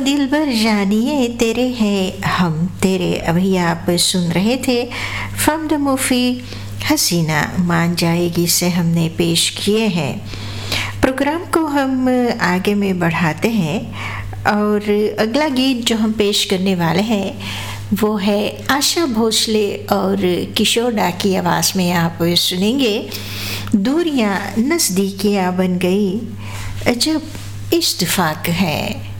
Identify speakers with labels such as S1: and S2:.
S1: दिलबर जानिए तेरे हैं हम तेरे। अभी आप सुन रहे थे फ्रॉम द मूवी हसीना मान जाएगी से हमने पेश किए हैं। प्रोग्राम को हम आगे में बढ़ाते हैं और अगला गीत जो हम पेश करने वाले हैं वो है आशा भोसले और किशोर दा की आवाज़ में आप सुनेंगे दूरियां नज़दीकियां बन गई जब इत्तेफाक है।